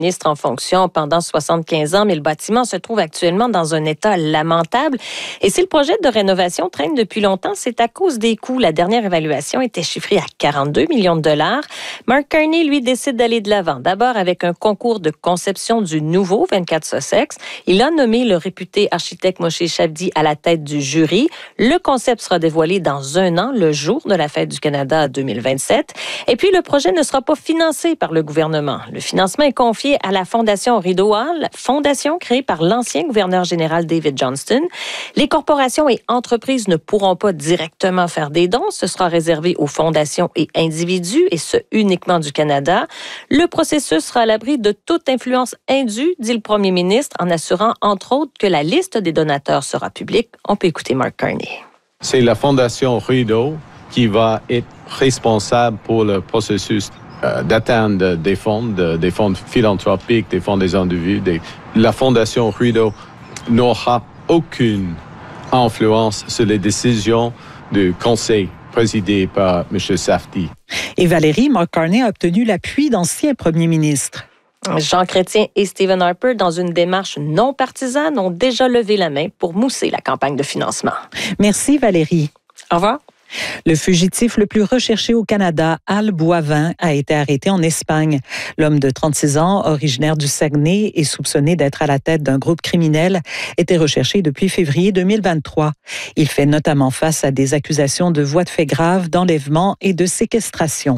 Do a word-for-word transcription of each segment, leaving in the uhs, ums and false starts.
ministre en fonction pendant soixante-quinze ans, mais le bâtiment se trouve actuellement dans un état lamentable. Et si le projet de rénovation traîne depuis longtemps, c'est à cause des coûts. La dernière évaluation était chiffrée à quarante-deux millions de dollars. Mark Carney, lui, décide d'aller de l'avant. D'abord avec un concours de conception du nouveau vingt-quatre Sussex. Il a nommé le réputé architecte Moshe Shavdi à la tête du jury. Le concept sera dévoilé dans un an, le jour de la Fête du Canada deux mille vingt-sept. Et puis, le projet ne sera pas financé par le gouvernement. Le financement est confié à la Fondation Rideau Hall, fondation créée par l'ancien gouverneur général David Johnston. Les corporations et entreprises ne pourront pas directement faire des dons. Ce sera réservé aux fondations et individus, et ce, uniquement du Canada. Le processus sera à l'abri de toute influence indue, dit le premier ministre, en assurant, entre autres, que la liste des donateurs sera publique. On peut écouter Mark Carney. C'est la Fondation Rideau qui va être responsable pour le processus euh, d'atteindre des fonds, de, des fonds philanthropiques, des fonds des individus. Des... La Fondation Rideau n'aura aucune influence sur les décisions du conseil présidé par M. Shavdi. Et Valérie, Mark Carney a obtenu l'appui d'anciens premiers ministres. Jean Chrétien et Stephen Harper, dans une démarche non partisane, ont déjà levé la main pour mousser la campagne de financement. Merci Valérie. Au revoir. Le fugitif le plus recherché au Canada, Al Boivin, a été arrêté en Espagne. L'homme de trente-six ans, originaire du Saguenay et soupçonné d'être à la tête d'un groupe criminel, était recherché depuis février deux mille vingt-trois. Il fait notamment face à des accusations de voies de fait graves, d'enlèvement et de séquestration.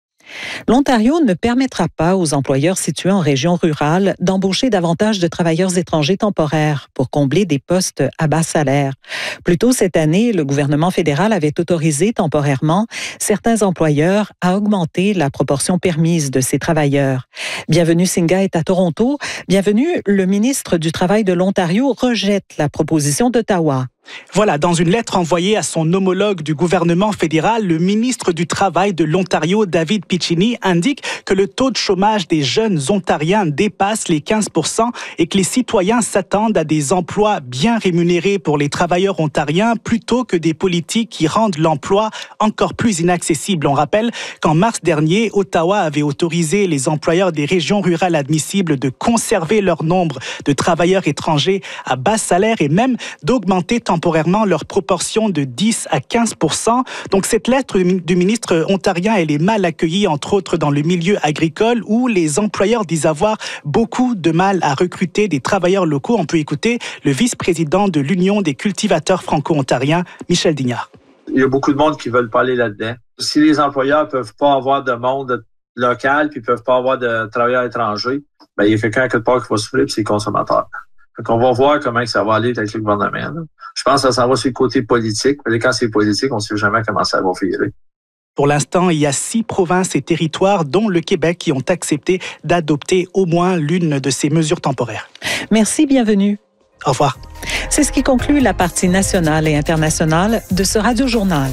L'Ontario ne permettra pas aux employeurs situés en région rurale d'embaucher davantage de travailleurs étrangers temporaires pour combler des postes à bas salaire. Plus tôt cette année, le gouvernement fédéral avait autorisé temporairement certains employeurs à augmenter la proportion permise de ces travailleurs. Bienvenue Singha est à Toronto. Bienvenue, le ministre du Travail de l'Ontario rejette la proposition d'Ottawa. Voilà, dans une lettre envoyée à son homologue du gouvernement fédéral, le ministre du Travail de l'Ontario, David Piccini, indique que le taux de chômage des jeunes ontariens dépasse les quinze pour cent et que les citoyens s'attendent à des emplois bien rémunérés pour les travailleurs ontariens plutôt que des politiques qui rendent l'emploi encore plus inaccessible. On rappelle qu'en mars dernier, Ottawa avait autorisé les employeurs des régions rurales admissibles de conserver leur nombre de travailleurs étrangers à bas salaire et même d'augmenter temporairement leur proportion de dix à quinze pour cent. Donc cette lettre du ministre ontarien, elle est mal accueillie, entre autres dans le milieu agricole où les employeurs disent avoir beaucoup de mal à recruter des travailleurs locaux. On peut écouter le vice-président de l'Union des cultivateurs franco-ontariens, Michel Dignard. Il y a beaucoup de monde qui veulent pas aller là-dedans. Si les employeurs peuvent pas avoir de monde local puis peuvent pas avoir de travailleurs étrangers, ben il y a quelqu'un quelque part qui va souffrir, puis c'est les consommateurs. Donc, on va voir comment ça va aller avec le gouvernement. Là. Je pense que ça s'en va sur le côté politique. Mais quand c'est politique, on ne sait jamais comment ça va virer. Pour l'instant, il y a six provinces et territoires, dont le Québec, qui ont accepté d'adopter au moins l'une de ces mesures temporaires. Merci, bienvenue. Au revoir. C'est ce qui conclut la partie nationale et internationale de ce Radio-Journal.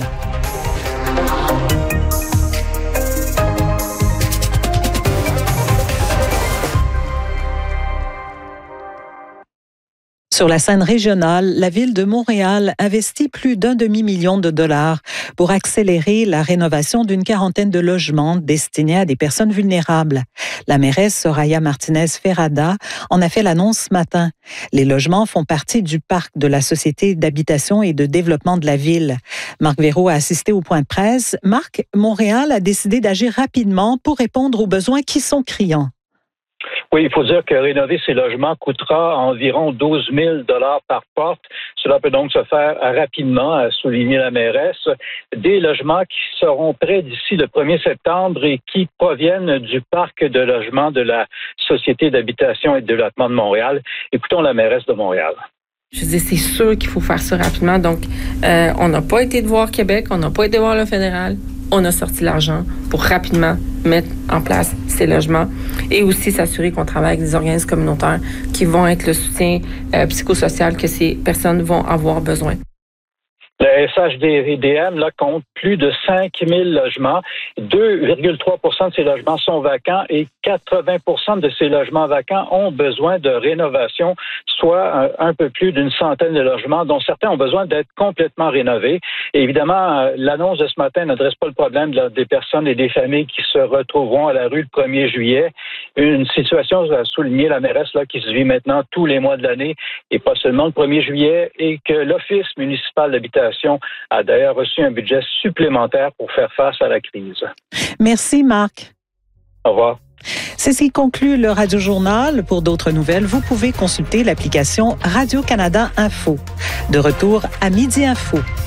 Sur la scène régionale, la ville de Montréal investit plus d'un demi-million de dollars pour accélérer la rénovation d'une quarantaine de logements destinés à des personnes vulnérables. La mairesse Soraya Martinez-Ferrada en a fait l'annonce ce matin. Les logements font partie du parc de la Société d'habitation et de développement de la ville. Marc Véraud a assisté au point de presse. Marc, Montréal a décidé d'agir rapidement pour répondre aux besoins qui sont criants. Oui, il faut dire que rénover ces logements coûtera environ douze mille dollars par porte. Cela peut donc se faire rapidement, a souligné la mairesse. Des logements qui seront prêts d'ici le premier septembre et qui proviennent du parc de logements de la Société d'habitation et de développement de Montréal. Écoutons la mairesse de Montréal. Je dis, c'est sûr qu'il faut faire ça rapidement. Donc, euh, on n'a pas été de voir Québec, on n'a pas été de voir le fédéral. On a sorti l'argent pour rapidement mettre en place ces logements et aussi s'assurer qu'on travaille avec des organismes communautaires qui vont être le soutien euh, psychosocial que ces personnes vont avoir besoin. Le S H D M là, compte plus de cinq mille logements. deux virgule trois pour cent de ces logements sont vacants et quatre-vingts pour cent de ces logements vacants ont besoin de rénovation, soit un, un peu plus d'une centaine de logements, dont certains ont besoin d'être complètement rénovés. Et évidemment, l'annonce de ce matin n'adresse pas le problème là, des personnes et des familles qui se retrouveront à la rue le premier juillet. Une situation, a souligné la mairesse, là, qui se vit maintenant tous les mois de l'année et pas seulement le premier juillet, et que l'Office municipal d'habitation a d'ailleurs reçu un budget supplémentaire pour faire face à la crise. Merci, Marc. Au revoir. C'est ce qui conclut le Radio-Journal. Pour d'autres nouvelles, vous pouvez consulter l'application Radio-Canada Info. De retour à Midi Info.